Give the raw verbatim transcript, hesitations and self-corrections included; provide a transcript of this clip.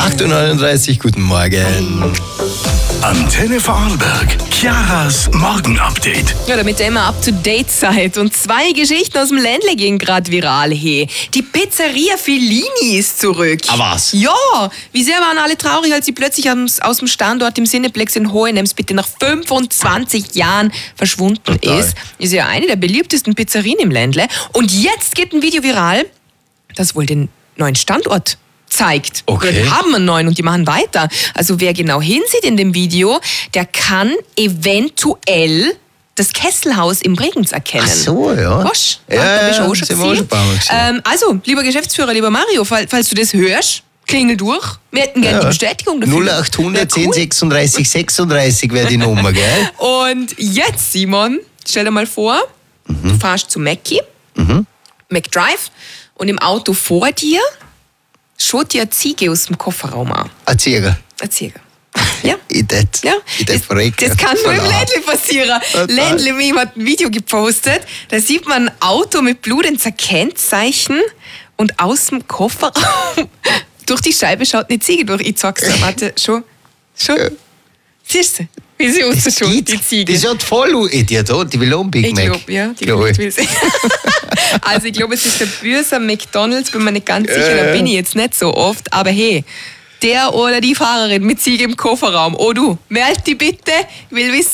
acht Uhr neununddreißig, guten Morgen. Antenne Vorarlberg, Chiaras Morgenupdate. Ja, damit ihr immer up to date seid. Und zwei Geschichten aus dem Ländle gehen gerade viral. Hey. Die Pizzeria Fellini ist zurück. Ah, was? Ja, wie sehr waren alle traurig, als sie plötzlich aus, aus dem Standort im Cineplex in Hohenems bitte nach fünfundzwanzig Jahren verschwunden Total. ist. Ist ja eine der beliebtesten Pizzerien im Ländle. Und jetzt geht ein Video viral, das wohl den neuen Standort zeigt. Okay. Oder die haben einen neuen und die machen weiter. Also wer genau hinsieht in dem Video, der kann eventuell das Kesselhaus im Bregenz erkennen. Ach so, ja. Wasch? Ja, da bist du ja, auch schon sind wir auch schon gesehen. ein paar Mal gesehen. Ähm, also, lieber Geschäftsführer, lieber Mario, fall- falls du das hörst, klingel durch. Wir hätten gerne die Bestätigung dafür. null achthundert, Wär zehn cool. sechsunddreißig, sechsunddreißig wäre die Nummer, gell? Und jetzt, Simon, stell dir mal vor, du fahrst zu Mackie, McDrive, und im Auto vor dir schaut dir eine Ziege aus dem Kofferraum an. Ein Zieger. Eine Ziege. Ja. Ich tät, Ja, ich tät das, verrecken. das kann nur im Voll ab. Ländle passieren. Total. Ländle, mir hat ein Video gepostet, da sieht man ein Auto mit blutenden Kennzeichen und aus dem Kofferraum durch die Scheibe schaut eine Ziege durch. Ich zeig's dir, warte, schon, schon. Siehst du, wie sie ausschaut, Die, die Ziege. die schaut voll aus. Die hat auch, die will auch einen Big Ich Mac. glaube, ja, die Glaub ich. will sie. Also ich glaube, es ist der böse McDonald's, bin mir nicht ganz sicher, Ja, da ja. bin ich jetzt nicht so oft, aber hey, der oder die Fahrerin mit Ziege im Kofferraum, oh du, meld die bitte, ich will wissen,